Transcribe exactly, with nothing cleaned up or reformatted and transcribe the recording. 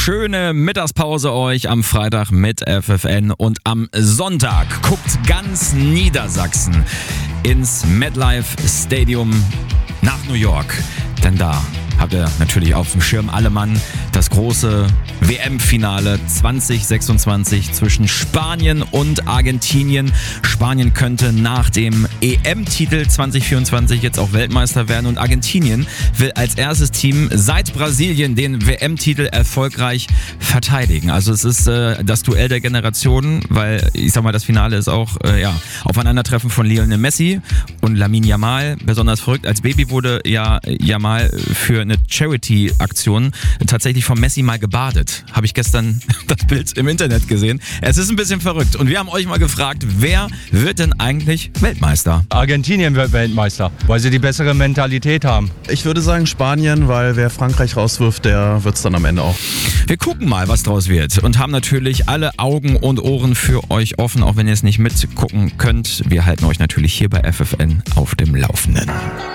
schöne Mittagspause euch am Freitag mit F F N und am Sonntag guckt ganz Niedersachsen ins MetLife Stadium nach New York, denn da habt ihr natürlich auf dem Schirm alle Mann das große W M-Finale zwanzig sechsundzwanzig zwischen Spanien und Argentinien. Spanien könnte nach dem E M-Titel zwanzig vierundzwanzig jetzt auch Weltmeister werden und Argentinien will als erstes Team seit Brasilien den W M-Titel erfolgreich verteidigen. Also es ist äh, das Duell der Generationen, weil ich sag mal, das Finale ist auch äh, ja, Aufeinandertreffen von Lionel Messi und Lamine Yamal. Besonders verrückt, als Baby wurde ja Yamal für eine Charity-Aktion tatsächlich von Messi mal gebadet. Habe ich gestern das Bild im Internet gesehen. Es ist ein bisschen verrückt. Und wir haben euch mal gefragt, wer wird denn eigentlich Weltmeister? Argentinien wird Weltmeister, weil sie die bessere Mentalität haben. Ich würde sagen Spanien, weil wer Frankreich rauswirft, der wird es dann am Ende auch. Wir gucken mal, was draus wird und haben natürlich alle Augen und Ohren für euch offen, auch wenn ihr es nicht mitgucken könnt. Wir halten euch natürlich hier bei F F N auf dem Laufenden.